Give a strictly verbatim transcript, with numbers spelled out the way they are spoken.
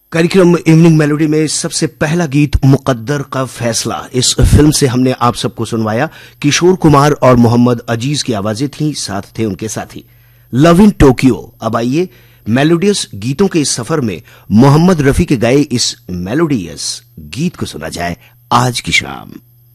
कार्यक्रम evening melody में सबसे पहला गीत मुकद्दर का फैसला, इस फिल्म से हमने आप सबको सुनवाया। किशोर कुमार और मोहम्मद अजीज की आवाजें थीं, साथ थे उनके साथी लव इन टोक्यो। अब आइए मेलोडियस गीतों के इस सफर में मोहम्मद रफी के गाए इस मेलोडियस गीत को सुना जाए आज की शाम।